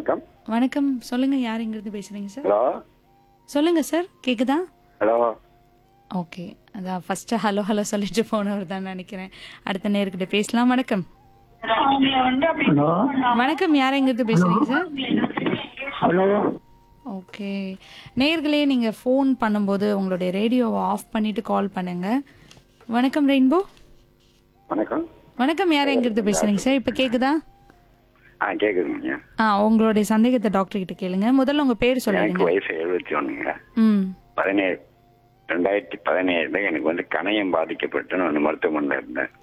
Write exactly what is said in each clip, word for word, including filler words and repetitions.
வணக்கம். வணக்கம். சொல்லுங்க, யார் எங்கிருந்து பேசுறீங்க சார்? ஹலோ சொல்லுங்க சார், கேக்குதா? ஹலோ. ஓகே, அதான் ஃபர்ஸ்ட் ஹலோ ஹலோ சொல்லிட்டு போனவர் தான் நினைக்கிறேன். அடுத்த நேர்கிட்ட பேசலாம். வணக்கம். ஹலோ வணக்கம், யார் எங்கிருந்து பேசுறீங்க சார்? ஹலோ ஓகே, நேர்களே நீங்க ஃபோன் பண்ணும்போது உங்களுடைய ரேடியோவை ஆஃப் பண்ணிட்டு கால் பண்ணுங்க. வணக்கம் ரெயின்போ. வணக்கம். வணக்கம், யார் எங்கிருந்து பேசுறீங்க சார்? இப்ப கேக்குதா? ஆ கேக்குதுங்க. ஆ, உங்களுடைய சந்தேகத்தை டாக்டர் கிட்ட கேளுங்க. முதல்ல உங்க பேர் எனக்கு சொல்லுங்க. வயசு எழுபத்தி ஒண்ணுங்க. ம். பதினேழு ரெண்டாயிரத்தி பதினேழுல எனக்கு வந்து கணையம் பாதிக்கப்பட்டு நான் மருத்துவமனையில் இருந்தேன்.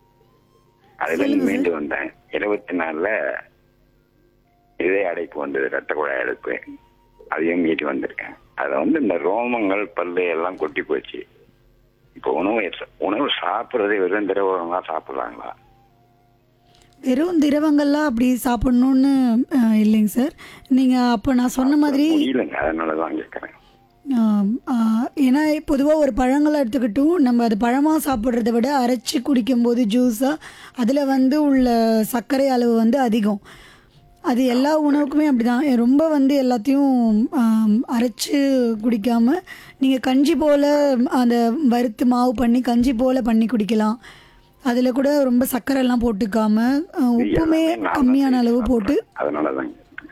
அதுல இருந்து மீண்டு வந்தேன். இருபத்தி நாலுல இதய அடைப்பு வந்தது, ரத்த குழாய் அடைப்பு. அதையும் மீட்டு வந்திருக்கேன். அதுல வந்து இந்த ரோமங்கள் பல்லு எல்லாம் கொட்டி போச்சு. இப்போ உணவு உணவு சாப்பிட்றது வெறும் திரவங்களாம் சாப்பிட்றாங்களா? வெறும் திரவங்கள்லாம் அப்படி சாப்பிடணும்னு அஹ், இல்லைங்க சார். நீங்கள் அப்போ நான் சொன்ன மாதிரி இல்லைங்க, அதனால தான் கேட்குறேன். ஆம், ஆஹ், ஏன்னா பொதுவாக ஒரு பழங்களை எடுத்துக்கிட்டும் நம்ம அது பழமாக சாப்பிட்றத விட அரைச்சி குடிக்கும்போது ஜூஸாக அதில் வந்து உள்ள சர்க்கரை அளவு வந்து அதிகம். அது எல்லா உணவுக்குமே அப்படி தான். ரொம்ப வந்து எல்லாத்தையும் ஆம், அரைச்சு குடிக்காமல் நீங்கள் கஞ்சி போல் அந்த வறுத்து மாவு பண்ணி கஞ்சி போல் பண்ணி குடிக்கலாம். அதில் கூட ரொம்ப சர்க்கரை எல்லாம் போட்டுக்காம அஹ், உப்புமே கம்மியான அளவு போட்டு. அதனால தான்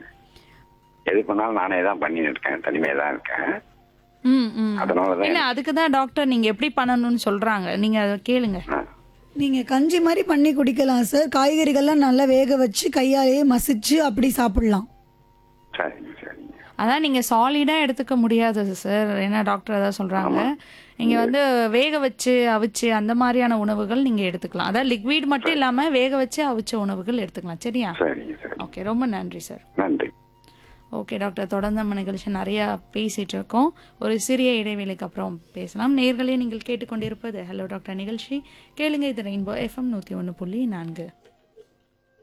எது பண்ணாலும் நானே தான் பண்ணிட்டு இருக்கேன், தனிமையாக தான் இருக்கேன். ம், ம். அதனாலதான் இல்ல, அதுக்கு தான் டாக்டர் நீங்க எப்படி பண்ணணும்னு சொல்றாங்க. நீங்க அதை கேளுங்க. நீங்கள் கஞ்சி மாதிரி பண்ணி குடிக்கலாம் சார். காய்கறிகள்லாம் நல்லா வேக வச்சு கையாலேயே மசிச்சு அப்படி சாப்பிடலாம். சரிங்க சரிங்க. அதான் நீங்க சாலிடா எடுத்துக்க முடியாது சார். ஏன்னா டாக்டர் அதான் சொல்றாங்க. நீங்க வந்து வேக வச்சு அவிச்சு அந்த மாதிரியான உணவுகள் நீங்க எடுத்துக்கலாம். அதான் லிக்விட் மட்டும் இல்லாம வேக வச்சு அவிச்ச உணவுகள் எடுத்துக்கலாம். சரியா? சரிங்க சரி. ஓகே, ரொம்ப நன்றி சார். நன்றி. ஓகே டாக்டர், தொடர்ந்து நம்ம நிகழ்ச்சி நிறையா பேசிட்டு இருக்கோம். ஒரு சிறிய இடைவேளைக்கு அப்புறம் பேசலாம். நேர்களே, நீங்கள் கேட்டுக்கொண்டிருப்பது ஹலோ டாக்டர் நிகழ்ச்சி. கேளுங்க, இது ரெயின்போ எஃப்எம் நூற்றி ஒன்று புள்ளி நான்கு.